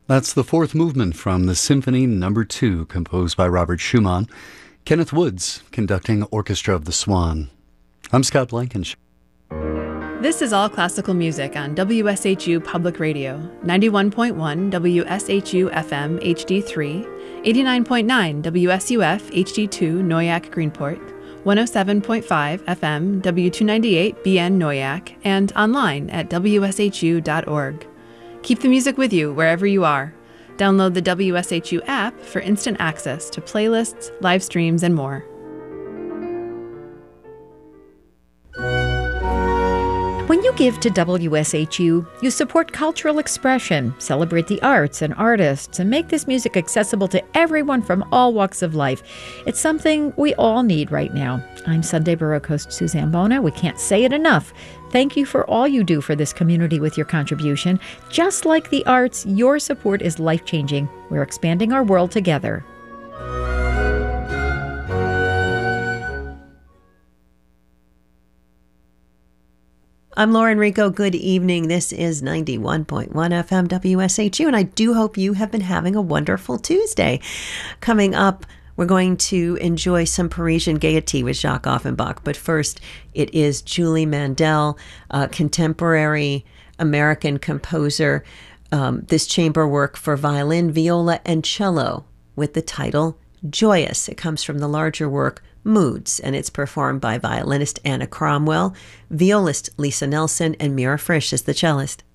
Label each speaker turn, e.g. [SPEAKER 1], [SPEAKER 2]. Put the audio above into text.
[SPEAKER 1] That's the fourth movement from the Symphony No. 2, composed by Robert Schumann. Kenneth Woods conducting Orchestra of the Swan. I'm Scott Blankenship.
[SPEAKER 2] This is All Classical Music on WSHU Public Radio, 91.1 WSHU FM HD3, 89.9 WSUF HD2 Noyak Greenport, 107.5 FM W298 BN Noyak, and online at wshu.org. Keep the music with you wherever you are. Download the WSHU app for instant access to playlists, live streams, and more.
[SPEAKER 3] When you give to WSHU, you support cultural expression, celebrate the arts and artists, and make this music accessible to everyone from all walks of life. It's something we all need right now. I'm Sunday Borough host Suzanne Bona. We can't say it enough. Thank you for all you do for this community with your contribution. Just like the arts, your support is life-changing. We're expanding our world together.
[SPEAKER 4] I'm Lauren Rico. Good evening. This is 91.1 FM WSHU, and I do hope you have been having a wonderful Tuesday. Coming up, we're going to enjoy some Parisian gaiety with Jacques Offenbach, but first, it is Julie Mandel, a contemporary American composer, this chamber work for violin, viola, and cello with the title Joyous. It comes from the larger work Moods, and it's performed by violinist Anna Cromwell, violist Lisa Nelson, and Mira Frisch is the cellist.